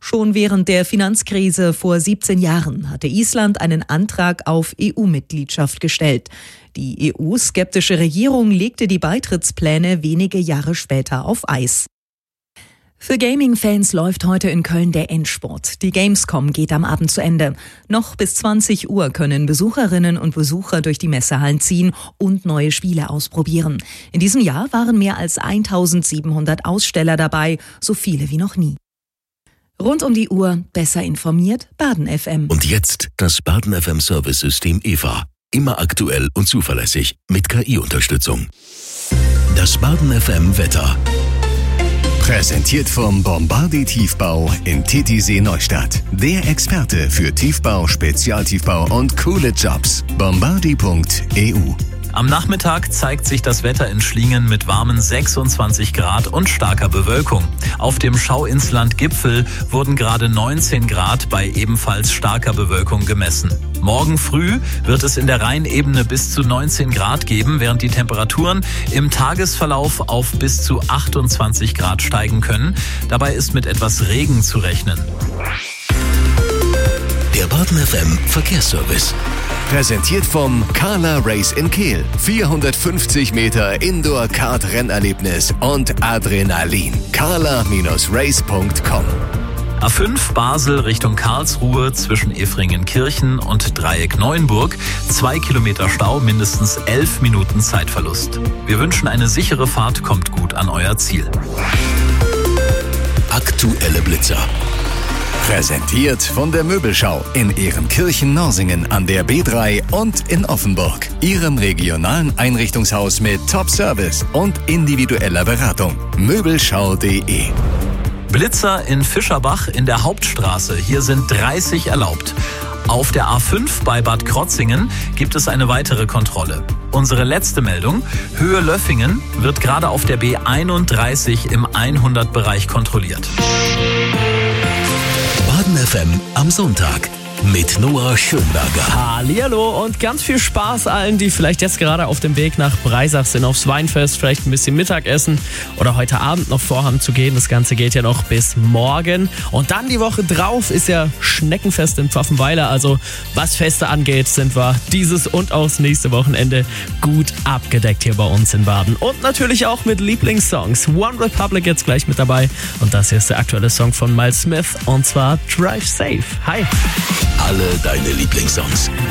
Schon während der Finanzkrise vor 17 Jahren hatte Island einen Antrag auf EU-Mitgliedschaft gestellt. Die EU-skeptische Regierung legte die Beitrittspläne wenige Jahre später auf Eis. Für Gaming-Fans läuft heute in Köln der Endspurt. Die Gamescom geht am Abend zu Ende. Noch bis 20 Uhr können Besucherinnen und Besucher durch die Messehallen ziehen und neue Spiele ausprobieren. In diesem Jahr waren mehr als 1700 Aussteller dabei, so viele wie noch nie. Rund um die Uhr, besser informiert, Baden FM. Und jetzt das Baden FM Service-System EVA. Immer aktuell und zuverlässig mit KI-Unterstützung. Das Baden FM Wetter. Präsentiert vom Bombardier Tiefbau in Titisee Neustadt. Der Experte für Tiefbau, Spezialtiefbau und coole Jobs. Bombardier.eu. Am Nachmittag zeigt sich das Wetter in Schlingen mit warmen 26 Grad und starker Bewölkung. Auf dem Schauinsland-Gipfel wurden gerade 19 Grad bei ebenfalls starker Bewölkung gemessen. Morgen früh wird es in der Rheinebene bis zu 19 Grad geben, während die Temperaturen im Tagesverlauf auf bis zu 28 Grad steigen können. Dabei ist mit etwas Regen zu rechnen. Der Baden FM Verkehrsservice. Präsentiert vom Carla Race in Kehl. 450 Meter Indoor-Kart-Rennerlebnis und Adrenalin. carla-race.com. A5 Basel Richtung Karlsruhe zwischen Efringenkirchen und Dreieck Neuenburg. 2 Kilometer Stau, mindestens 11 Minuten Zeitverlust. Wir wünschen eine sichere Fahrt, kommt gut an euer Ziel. Aktuelle Blitzer. Präsentiert von der Möbelschau in Ehrenkirchen-Norsingen an der B3 und in Offenburg. Ihrem regionalen Einrichtungshaus mit Top-Service und individueller Beratung. Möbelschau.de. Blitzer in Fischerbach in der Hauptstraße. Hier sind 30 erlaubt. Auf der A5 bei Bad Krotzingen gibt es eine weitere Kontrolle. Unsere letzte Meldung: Höhe Löffingen wird gerade auf der B31 im 100-Bereich kontrolliert. Baden FM am Sonntag mit Noah Schönberger. Hallihallo und ganz viel Spaß allen, die vielleicht jetzt gerade auf dem Weg nach Breisach sind, aufs Weinfest, vielleicht ein bisschen Mittagessen oder heute Abend noch vorhaben zu gehen. Das Ganze geht ja noch bis morgen. Und dann die Woche drauf ist ja Schneckenfest in Pfaffenweiler. Also was Feste angeht, sind wir dieses und auch das nächste Wochenende gut abgedeckt hier bei uns in Baden. Und natürlich auch mit Lieblingssongs. One Republic jetzt gleich mit dabei. Und das hier ist der aktuelle Song von Miles Smith und zwar Drive Safe. Hi! Alle deine Lieblingssongs.